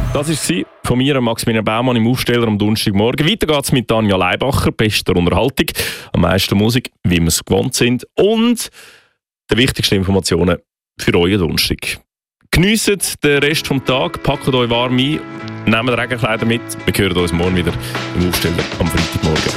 Das war von mir, Maximilian Baumann, im Aufsteller am Donnerstagmorgen. Weiter geht es mit Tanja Leibacher, bester Unterhaltung, am meisten Musik, wie wir es gewohnt sind, und die wichtigsten Informationen für euren Donnerstag. Geniessen den Rest des Tages, packt euch warm ein, nehmt Regenkleider mit. Wir hören uns morgen wieder im Aufsteller am Freitagmorgen.